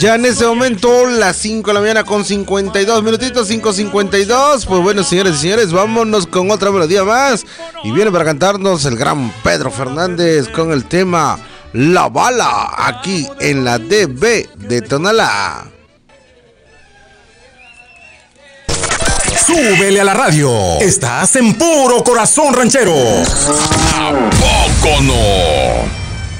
Ya en este momento, las 5 de la mañana con 52 minutitos, 5:52. Pues bueno, señores y señores, vámonos con otra melodía más. Y viene para cantarnos el gran Pedro Fernández con el tema La Bala, aquí en la DB de Tonalá. Súbele a la radio. Estás en puro corazón ranchero. ¿A poco no?